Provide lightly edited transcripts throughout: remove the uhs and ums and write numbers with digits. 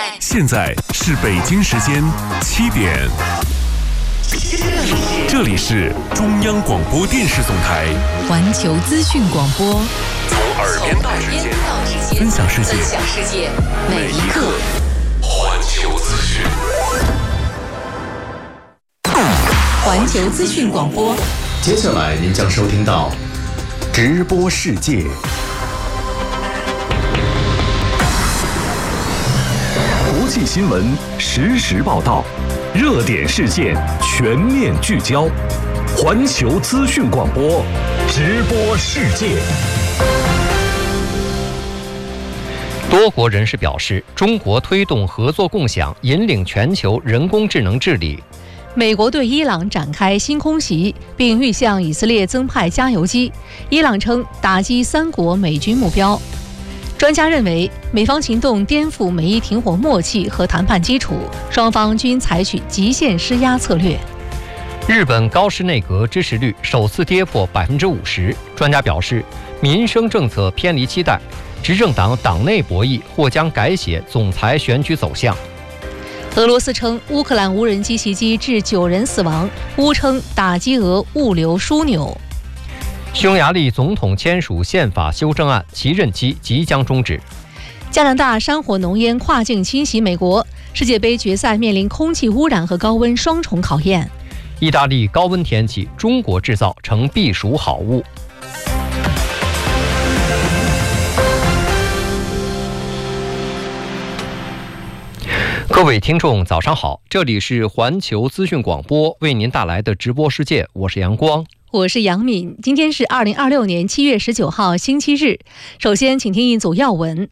现在是北京时间7点，这里是中央广播电视总台环球资讯广播， 从耳边到指尖，分享世界，每一刻环球资讯。 环球资讯广播， 接下来您将收听到直播世界。 国际新闻实时报道，热点事件全面聚焦。环球资讯广播，直播世界。 多国人士表示，中国推动合作共享，引领全球人工智能治理。 美国对伊朗展开新空袭，并欲向以色列增派加油机。伊朗称打击3国美军目标。专家认为，美方行动颠覆美伊停火默契和谈判基础，双方均采取极限施压策略。 日本高市内阁支持率首次跌破50%，专家表示，民生政策偏离期待，执政党党内博弈或将改写总裁选举走向。 俄罗斯称乌克兰无人机袭击致9人死亡，乌称打击俄物流枢纽。 匈牙利总统签署宪法修正案，其任期即将终止。 加拿大山火浓烟跨境侵袭美国，世界杯决赛面临空气污染和高温双重考验。 意大利高温天气，中国制造成避暑好物。各位听众早上好，这里是环球资讯广播为您带来的直播世界，我是阳光， 我是杨敏。今天是2026年7月19号星期日。首先请听一组要闻。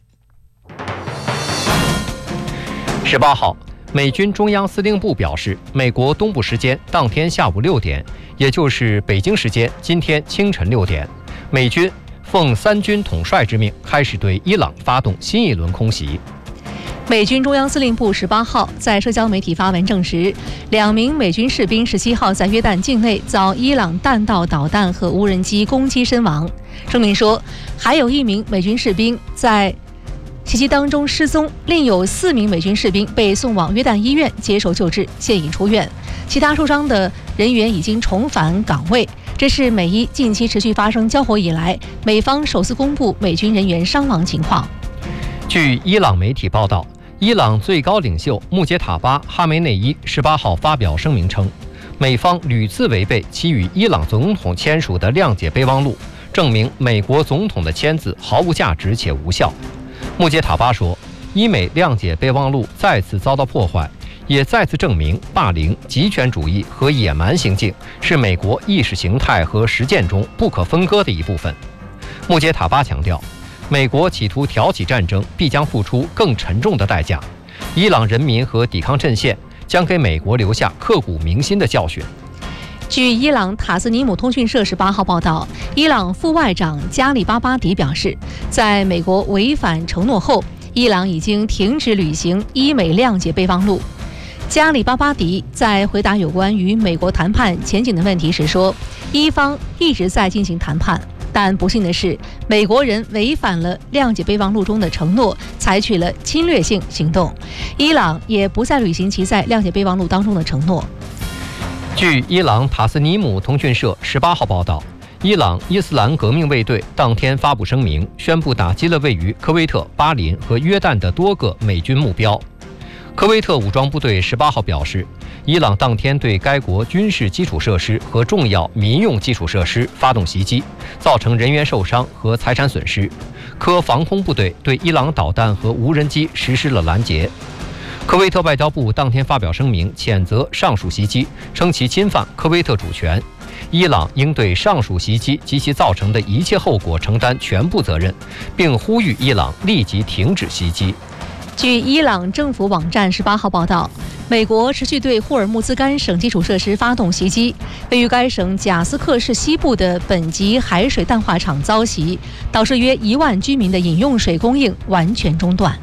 18号，美军中央司令部表示，美国东部时间当天下午6点，也就是北京时间今天清晨6点，美军奉3军统帅之命，开始对伊朗发动新一轮空袭。 美军中央司令部18号在社交媒体发文证实，2名美军士兵17号在约旦境内遭伊朗弹道导弹和无人机攻击身亡。声明说，还有1名美军士兵在袭击当中失踪，另有4名美军士兵被送往约旦医院接受救治，现已出院。其他受伤的人员已经重返岗位。这是美伊近期持续发生交火以来，美方首次公布美军人员伤亡情况。 据伊朗媒体报道，伊朗最高领袖穆杰塔巴·哈梅内伊18号发表声明称，美方屡次违背其与伊朗总统签署的谅解备忘录，证明美国总统的签字毫无价值且无效。穆杰塔巴说，伊美谅解备忘录再次遭到破坏，也再次证明霸凌、极权主义和野蛮行径是美国意识形态和实践中不可分割的一部分。穆杰塔巴强调，美国企图挑起战争，必将付出更沉重的代价。伊朗人民和抵抗阵线将给美国留下刻骨铭心的教训。 据伊朗塔斯尼姆通讯社18号报道，伊朗副外长加里巴巴迪表示，在美国违反承诺后，伊朗已经停止履行伊美谅解备忘录。加里巴巴迪在回答有关与美国谈判前景的问题时说，伊方一直在进行谈判，但不幸的是，美国人违反了谅解备忘录中的承诺，采取了侵略性行动。伊朗也不再履行其在谅解备忘录当中的承诺。 据伊朗塔斯尼姆通讯社18号报道，伊朗伊斯兰革命卫队当天发布声明，宣布打击了位于科威特、巴林和约旦的多个美军目标。科威特武装部队18号表示，伊朗当天对该国军事基础设施和重要民用基础设施发动袭击，造成人员受伤和财产损失。科防空部队对伊朗导弹和无人机实施了拦截。科威特外交部当天发表声明，谴责上述袭击，称其侵犯科威特主权。伊朗应对上述袭击及其造成的一切后果承担全部责任，并呼吁伊朗立即停止袭击。 据伊朗政府网站18号报道，美国持续对霍尔木兹干省基础设施发动袭击，位于该省贾斯克市西部的本级海水淡化厂遭袭，导致约1万居民的饮用水供应完全中断。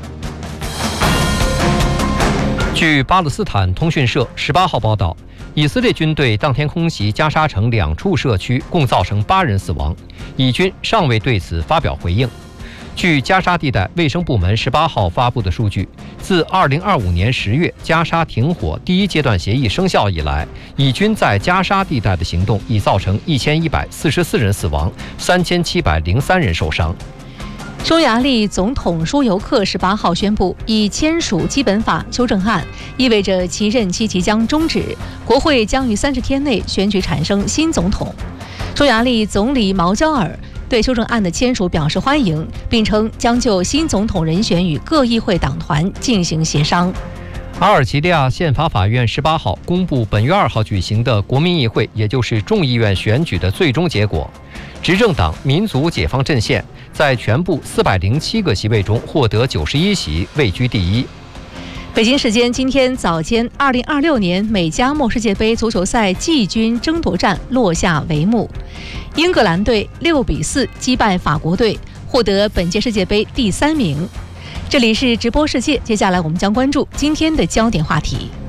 据巴勒斯坦通讯社18号报道，以色列军队当天空袭加沙城2处社区，共造成8人死亡，以军尚未对此发表回应。 据加沙地带卫生部门18号发布的数据，自2025年10月加沙停火第一阶段协议生效以来，以军在加沙地带的行动已造成1144人死亡，3703人受伤。 匈牙利总统舒尤克18号宣布，已签署基本法修正案，意味着其任期即将终止，国会将于30天内选举产生新总统。匈牙利总理毛焦尔对修正案的签署表示欢迎，并称将就新总统人选与各议会党团进行协商。 阿尔及利亚宪法法院18号公布本月2号举行的国民议会，也就是众议院选举的最终结果。执政党民族解放阵线在全部407个席位中获得91席，位居第一。 北京时间今天早间，2026年美加墨世界杯足球赛季军争夺战落下帷幕，英格兰队6比4击败法国队，获得本届世界杯第3名。这里是直播世界，接下来我们将关注今天的焦点话题。